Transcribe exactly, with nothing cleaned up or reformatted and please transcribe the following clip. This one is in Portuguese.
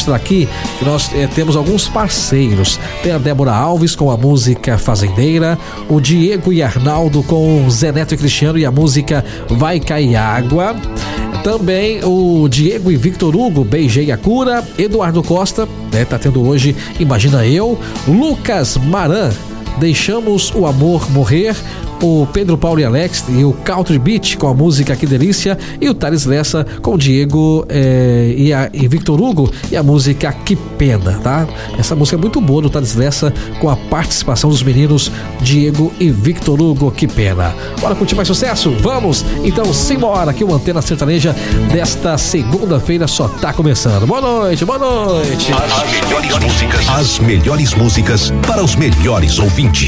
mostrar aqui que nós é, temos alguns parceiros. Tem a Débora Alves com a música Fazendeira, o Diego e Arnaldo com Zé Neto e Cristiano e a música Vai Cair Água. Também o Diego e Victor Hugo, Beijei a Cura. Eduardo Costa, né, tá tendo hoje Imagina Eu. Lucas Maran, Deixamos o Amor Morrer. O Pedro Paulo e Alex e o Country Beat com a música Que Delícia. E o Thales Lessa com o Diego eh, e, a, e Victor Hugo e a música Que Pena, tá? Essa música é muito boa do Thales Lessa com a participação dos meninos Diego e Victor Hugo. Que Pena. Bora curtir mais sucesso? Vamos! Então simbora que o Antena Sertaneja desta segunda-feira só tá começando. Boa noite, boa noite! As melhores músicas, as melhores músicas para os melhores ouvintes.